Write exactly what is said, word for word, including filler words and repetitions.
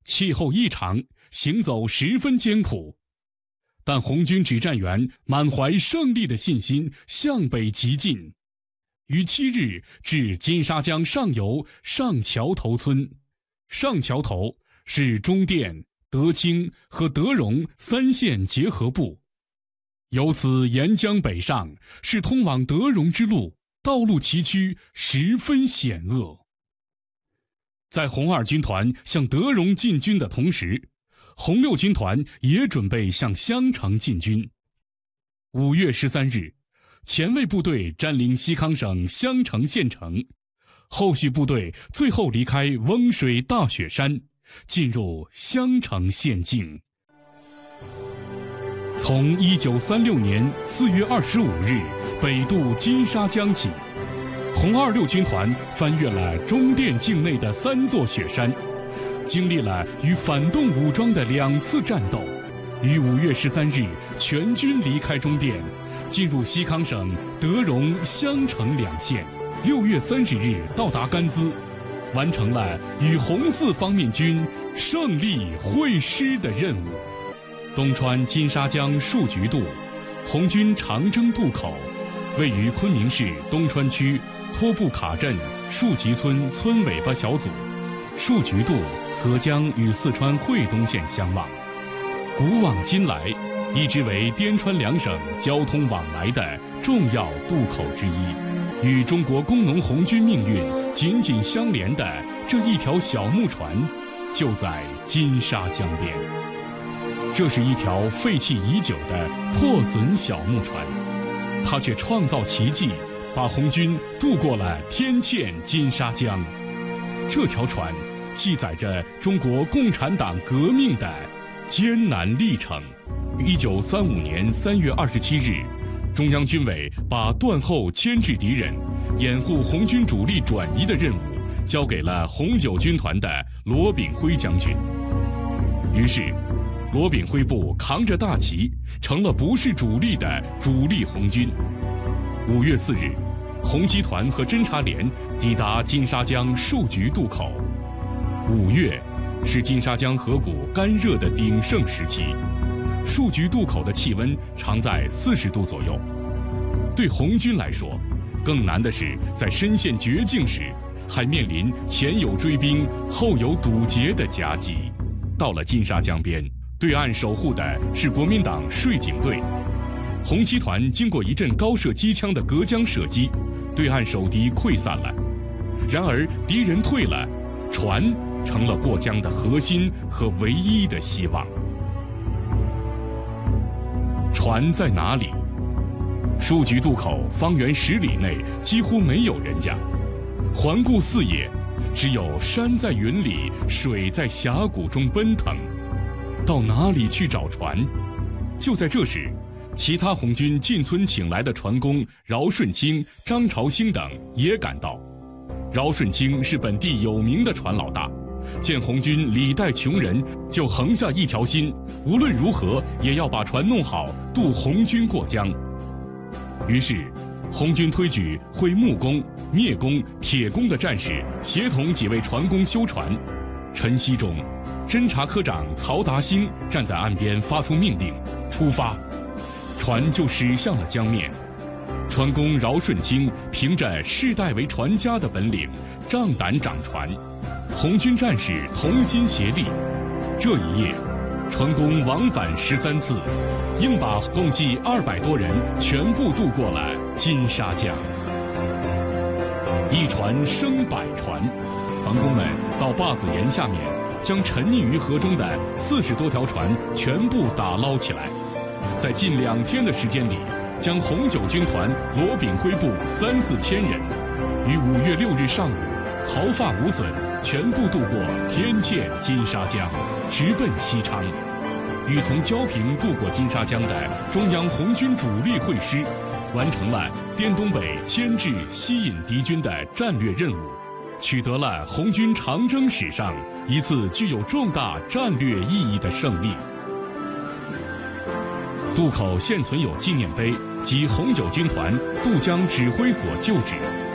气候异常，行走十分艰苦。但红军指战员满怀胜利的信心，向北急进，于七日至金沙江上游上桥头村。上桥头是中甸、德清和德荣三县结合部，由此沿江北上，是通往德荣之路，道路崎岖，十分险恶。在红二军团向德荣进军的同时，红六军团也准备向襄城进军。五月十三日，前卫部队占领西康省襄城县城，后续部队最后离开翁水大雪山，进入襄城县境。从一九三六年四月二十五日北渡金沙江起，红二六军团翻越了中甸境内的三座雪山，经历了与反动武装的两次战斗，于五月十三日全军离开中甸，进入西康省德荣、襄城两县。六月三十日到达甘孜，完成了与红四方面军胜利会师的任务。东穿金沙江树菊渡，红军长征渡口，位于昆明市东川区托布卡镇树菊村村尾巴小组。树菊渡隔江与四川会东县相望，古往今来一直为滇川两省交通往来的重要渡口之一。与中国工农红军命运紧紧相连的这一条小木船，就在金沙江边。这是一条废弃已久的破损小木船，它却创造奇迹，把红军渡过了天堑金沙江。这条船记载着中国共产党革命的艰难历程。一九三五年三月二十七日，中央军委把断后牵制敌人、掩护红军主力转移的任务交给了红九军团的罗炳辉将军。于是，罗炳辉部扛着大旗，成了不是主力的主力红军。五月四日，红七团和侦察连抵达金沙江树菊渡口。五月是金沙江河谷干热的鼎盛时期，树菊渡口的气温常在四十度左右。对红军来说，更难的是在深陷绝境时，还面临前有追兵后有堵截的夹击。到了金沙江边，对岸守护的是国民党税警队。红七团经过一阵高射机枪的隔江射击，对岸守敌溃散了。然而敌人退了，船成了过江的核心和唯一的希望。船在哪里？树菊渡口方圆十里内几乎没有人家，环顾四野，只有山在云里，水在峡谷中奔腾。到哪里去找船？就在这时，其他红军进村请来的船工饶顺清、张朝兴等也赶到。饶顺清是本地有名的船老大，见红军礼待穷人，就横下一条心，无论如何也要把船弄好，渡红军过江。于是，红军推举会木工、篾工、铁工的战士协同几位船工修船。晨曦中，侦察科长曹达兴站在岸边发出命令：出发！船就驶向了江面。船工饶顺清凭着世代为船家的本领，仗胆掌船。红军战士同心协力，这一夜，船工往返十三次，硬把共计二百多人全部渡过了金沙江。一船升百船，船工们到坝子岩下面，将沉溺于河中的四十多条船全部打捞起来，在近两天的时间里，将红九军团罗炳辉部三四千人，于五月六日上午毫发无损，全部渡过天堑金沙江，直奔西昌。与从焦平渡过金沙江的中央红军主力会师，完成了滇东北牵制吸引敌军的战略任务，取得了红军长征史上一次具有重大战略意义的胜利。渡口现存有纪念碑及红九军团渡江指挥所旧址。